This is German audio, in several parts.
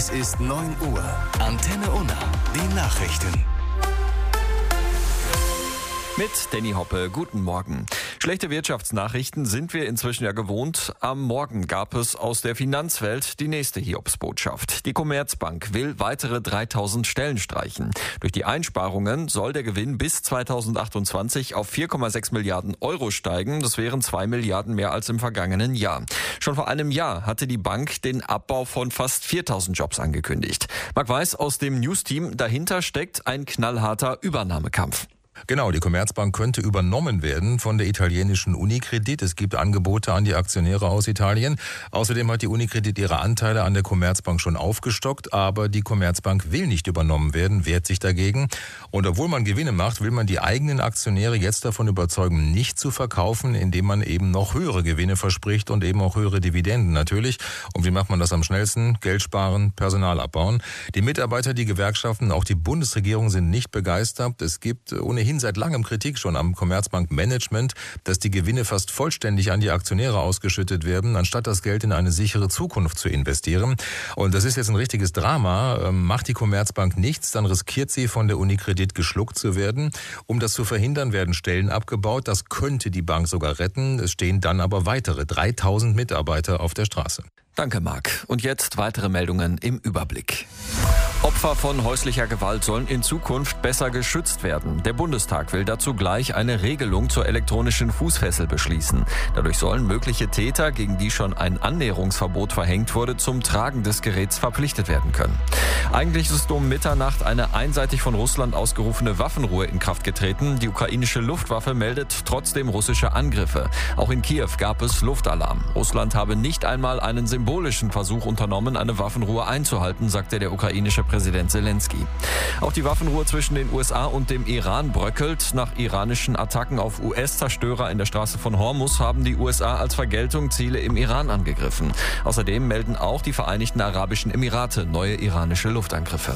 Es ist 9 Uhr. Antenne Unna. Die Nachrichten. Mit Danny Hoppe, guten Morgen. Schlechte Wirtschaftsnachrichten sind wir inzwischen ja gewohnt. Am Morgen gab es aus der Finanzwelt die nächste Hiobsbotschaft. Die Commerzbank will weitere 3000 Stellen streichen. Durch die Einsparungen soll der Gewinn bis 2028 auf 4,6 Milliarden Euro steigen. Das wären 2 Milliarden mehr als im vergangenen Jahr. Schon vor einem Jahr hatte die Bank den Abbau von fast 4000 Jobs angekündigt. Marc Weiß aus dem News-Team, dahinter steckt ein knallharter Übernahmekampf. Genau, die Commerzbank könnte übernommen werden von der italienischen Unicredit. Es gibt Angebote an die Aktionäre aus Italien. Außerdem hat die Unicredit ihre Anteile an der Commerzbank schon aufgestockt, aber die Commerzbank will nicht übernommen werden, wehrt sich dagegen. Und obwohl man Gewinne macht, will man die eigenen Aktionäre jetzt davon überzeugen, nicht zu verkaufen, indem man eben noch höhere Gewinne verspricht und eben auch höhere Dividenden natürlich. Und wie macht man das am schnellsten? Geld sparen, Personal abbauen. Die Mitarbeiter, die Gewerkschaften, auch die Bundesregierung sind nicht begeistert. Es gibt ohnehin seit langem Kritik schon am Commerzbank-Management, dass die Gewinne fast vollständig an die Aktionäre ausgeschüttet werden, anstatt das Geld in eine sichere Zukunft zu investieren. Und das ist jetzt ein richtiges Drama. Macht die Commerzbank nichts, dann riskiert sie, von der Unicredit geschluckt zu werden. Um das zu verhindern, werden Stellen abgebaut. Das könnte die Bank sogar retten. Es stehen dann aber weitere 3000 Mitarbeiter auf der Straße. Danke, Marc. Und jetzt weitere Meldungen im Überblick. Opfer von häuslicher Gewalt sollen in Zukunft besser geschützt werden. Der Bundestag will dazu gleich eine Regelung zur elektronischen Fußfessel beschließen. Dadurch sollen mögliche Täter, gegen die schon ein Annäherungsverbot verhängt wurde, zum Tragen des Geräts verpflichtet werden können. Eigentlich ist um Mitternacht eine einseitig von Russland ausgerufene Waffenruhe in Kraft getreten. Die ukrainische Luftwaffe meldet trotzdem russische Angriffe. Auch in Kiew gab es Luftalarm. Russland habe nicht einmal einen symbolischen Versuch unternommen, eine Waffenruhe einzuhalten, sagte der ukrainische Präsident Zelensky. Auch die Waffenruhe zwischen den USA und dem Iran bröckelt. Nach iranischen Attacken auf US-Zerstörer in der Straße von Hormuz haben die USA als Vergeltung Ziele im Iran angegriffen. Außerdem melden auch die Vereinigten Arabischen Emirate neue iranische Luftangriffe.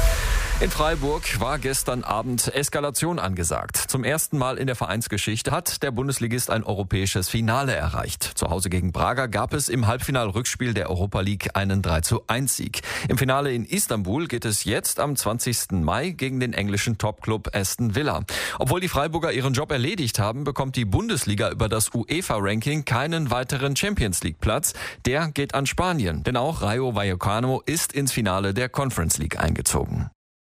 In Freiburg war gestern Abend Eskalation angesagt. Zum ersten Mal in der Vereinsgeschichte hat der Bundesligist ein europäisches Finale erreicht. Zu Hause gegen Braga gab es im Halbfinal-Rückspiel der Europa League einen 3:1-Sieg. Im Finale in Istanbul geht es jetzt am 20. Mai gegen den englischen Topclub Aston Villa. Obwohl die Freiburger ihren Job erledigt haben, bekommt die Bundesliga über das UEFA-Ranking keinen weiteren Champions-League-Platz. Der geht an Spanien, denn auch Rayo Vallecano ist ins Finale der Conference League eingezogen.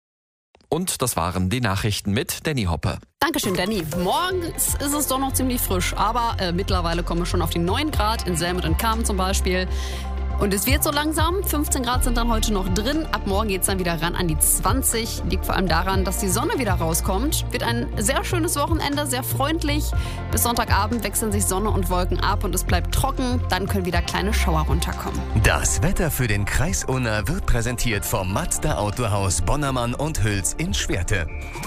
Und das waren die Nachrichten mit Danny Hoppe. Dankeschön, Danny. Morgens ist es doch noch ziemlich frisch, aber mittlerweile kommen wir schon auf die 9 Grad in Selmet und Kamen zum Beispiel. Und es wird so langsam, 15 Grad sind dann heute noch drin. Ab morgen geht es dann wieder ran an die 20. Liegt vor allem daran, dass die Sonne wieder rauskommt. Wird ein sehr schönes Wochenende, sehr freundlich. Bis Sonntagabend wechseln sich Sonne und Wolken ab und es bleibt trocken. Dann können wieder kleine Schauer runterkommen. Das Wetter für den Kreis Unna wird präsentiert vom Mazda Autohaus Bonnermann und Hüls in Schwerte.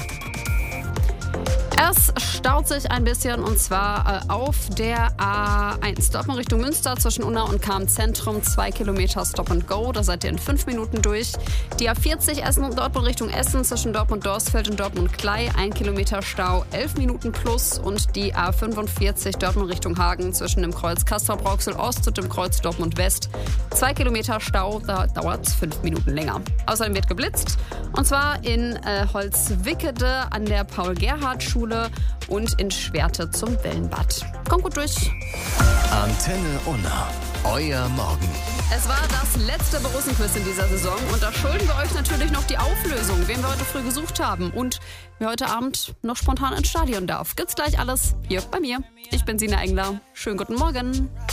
Es staut sich ein bisschen und zwar auf der A1 Dortmund Richtung Münster zwischen Unna und Kamen-Zentrum 2 Kilometer Stop and Go. Da seid ihr in 5 Minuten durch. Die A40 Essen und Dortmund Richtung Essen zwischen Dortmund-Dorsfeld und Dortmund-Klei 1 Kilometer Stau 11 Minuten plus und die A45 Dortmund Richtung Hagen zwischen dem Kreuz Castrop-Rauxel-Ost und dem Kreuz Dortmund-West 2 Kilometer Stau. Da dauert es 5 Minuten länger. Außerdem wird geblitzt und zwar in Holzwickede an der Paul-Gerhardt-Schule und in Schwerte zum Wellenbad. Kommt gut durch. Antenne Unna. Euer Morgen. Es war das letzte Borussenquiz in dieser Saison und da schulden wir euch natürlich noch die Auflösung, wen wir heute früh gesucht haben und wer heute Abend noch spontan ins Stadion darf. Gibt's gleich alles hier bei mir. Ich bin Sina Engler. Schönen guten Morgen.